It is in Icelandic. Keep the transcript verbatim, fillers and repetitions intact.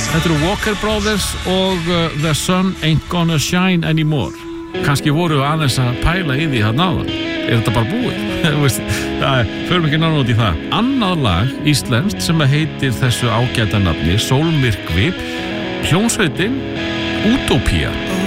Þetta eru Walker Brothers og uh, The Sun Ain't Gonna Shine Anymore. Kannski voru aðeins að pæla í því hann áðan. Er þetta bara búið? Það förum ekki nána út í það. Annað lag, íslenskt, sem heitir þessu ágæta nafni, Sólmyrkvi, hljómsveitin Utopía.